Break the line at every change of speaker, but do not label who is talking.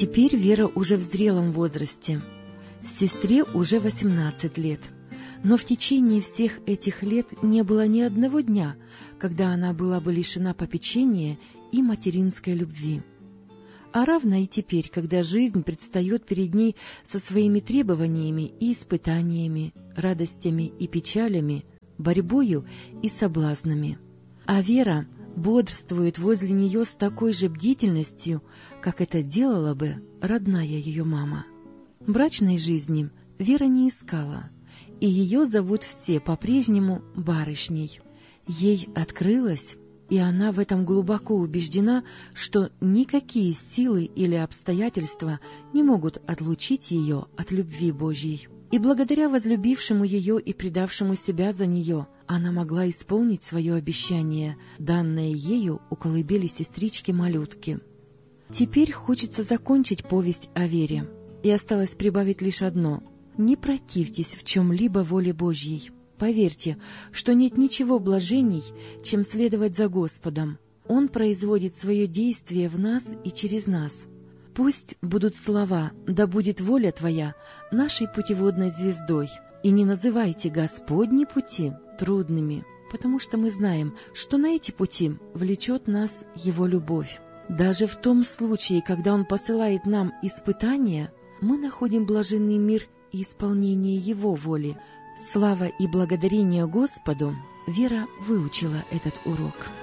Теперь Вера уже в зрелом возрасте. Сестре уже 18 лет. Но в течение всех этих лет не было ни одного дня, когда она была бы лишена попечения и материнской любви. А равно и теперь, когда жизнь предстает перед ней со своими требованиями и испытаниями, радостями и печалями, борьбою и соблазнами. А Вера бодрствует возле нее с такой же бдительностью, как это делала бы родная ее мама. Брачной жизни Вера не искала, и ее зовут все по-прежнему барышней. Ей открылось, и она в этом глубоко убеждена, что никакие силы или обстоятельства не могут отлучить ее от любви Божьей. И благодаря возлюбившему ее и предавшему себя за нее, она могла исполнить свое обещание, данное ею у колыбели сестрички-малютки. Теперь хочется закончить повесть о Вере, и осталось прибавить лишь одно: не противьтесь в чем-либо воле Божьей. Поверьте, что нет ничего блаженней, чем следовать за Господом. Он производит свое действие в нас и через нас. Пусть будут слова «Да будет воля Твоя» нашей путеводной звездой, и не называйте Господни пути трудными, потому что мы знаем, что на эти пути влечет нас Его любовь. Даже в том случае, когда Он посылает нам испытания, мы находим блаженный мир и исполнение Его воли. Слава и благодарение Господу! Вера выучила этот урок.